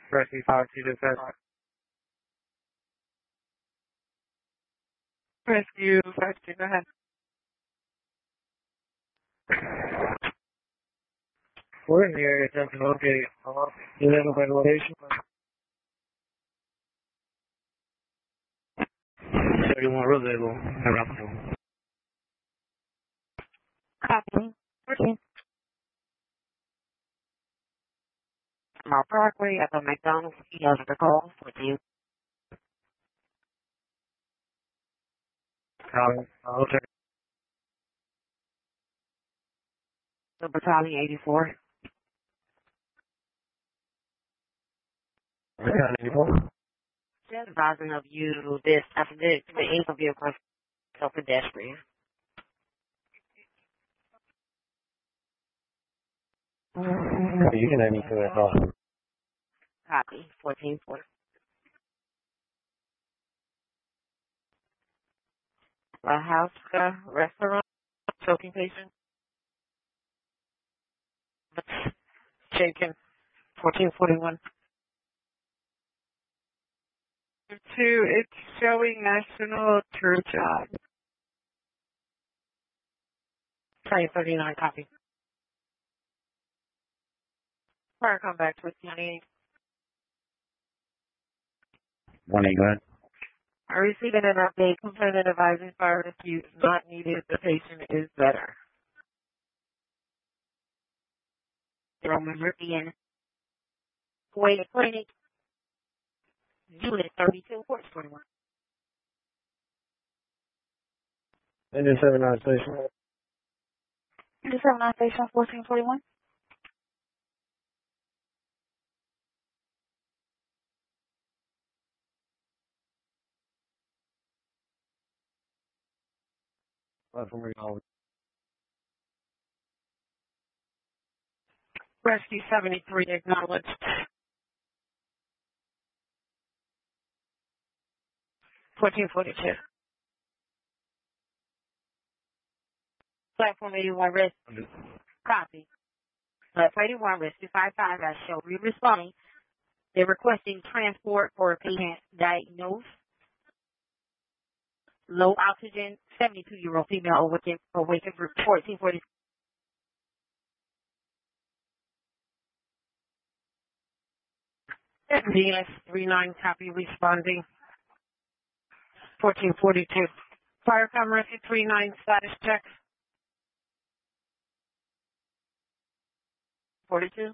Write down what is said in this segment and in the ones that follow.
Rescue 5227. Rescue 52, go ahead. We're in the area attempting to locate you identify the location. 31 Roseville, Arapahoe. Copy. 14. Mall Parkway at the McDonald's. He has the call for you. Okay. The Battalion 84. Battalion 84. Just advising of you this after the interview of a pedestrian. You can add me to that call. Copy. 1440. A house restaurant choking patient. Shaken. 1441. 2, it's showing National Church Ave. 39 copy. Fire comeback with 28. Morning, go ahead. I received an update complaining advising fire rescue is not needed. The patient is better. Roman Meridian. Kuwait Clinic. Unit 32, Port 21. Engine 79 station. Engine 79 station 1441. Platform acknowledged. Rescue 73 acknowledged. 1442. Platform 81 rescue. Copy. Platform 81 rescue 55 as shall be responding. They're requesting transport for a patient diagnosed low oxygen 72-year-old female awakened group 1440. DS 39 copy responding 1442. Firecom rescue 39 status check 42.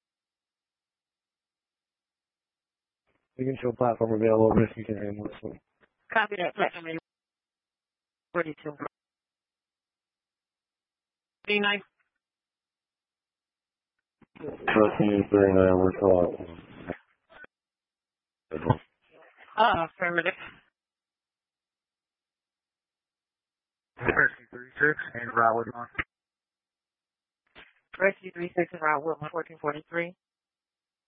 You can show platform available, rescue can handle this one. Copy that platform 42. 39. 1339, we're calling. Affirmative. Rescue 36 and Route 1. Rescue 36 and Route 1443.